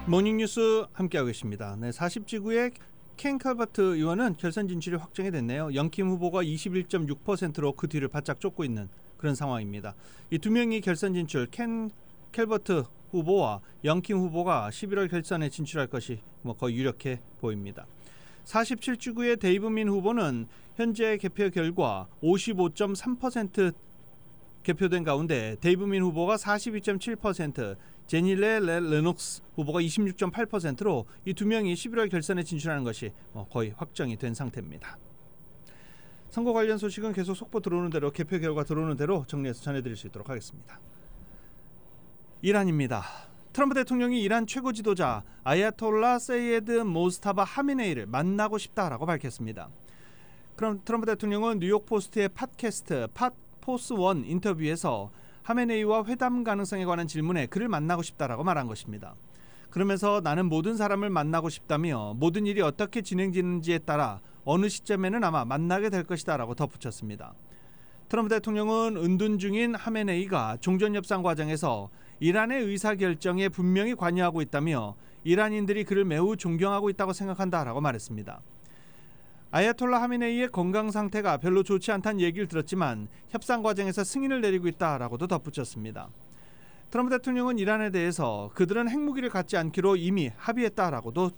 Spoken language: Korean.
모닝뉴스 함께하고 계십니다. 40지구의 켄 칼버트 의원은 결선 진출이 확정이 됐네요. 영킴 후보가 21.6%로 그 뒤를 바짝 쫓고 있는 그런 상황입니다. 이 두 명이 결선 진출, 켄 칼버트 후보와 영킴 후보가 11월 결선에 진출할 것이 거의 유력해 보입니다. 47지구의 데이브 민 후보는 현재 개표 결과 55.3% 개표된 가운데 데이브 민 후보가 42.7%, 제닐레 레녹스 후보가 26.8%로 이 두 명이 11월 결선에 진출하는 것이 거의 확정이 된 상태입니다. 선거 관련 소식은 계속 속보 들어오는 대로, 개표 결과 들어오는 대로 정리해서 전해드릴 수 있도록 하겠습니다. 이란입니다. 트럼프 대통령이 이란 최고 지도자 아야톨라 세이에드 모스타바 하미네이를 만나고 싶다라고 밝혔습니다. 그럼 트럼프 대통령은 뉴욕 포스트의 팟캐스트 팟포스1 인터뷰에서 하메네이와 회담 가능성에 관한 질문에 그를 만나고 싶다라고 말한 것입니다. 그러면서 나는 모든 사람을 만나고 싶다며 모든 일이 어떻게 진행되는지에 따라 어느 시점에는 아마 만나게 될 것이다 라고 덧붙였습니다. 트럼프 대통령은 은둔 중인 하메네이가 종전협상 과정에서 이란의 의사결정에 분명히 관여하고 있다며 이란인들이 그를 매우 존경하고 있다고 생각한다라고 말했습니다. 아야톨라 하메네이의 건강 상태가 별로 좋지 않다는 얘기를 들었지만 협상 과정에서 승인을 내리고 있다라고도 덧붙였습니다. 트럼프 대통령은 이란에 대해서 그들은 핵무기를 갖지 않기로 이미 합의했다라고도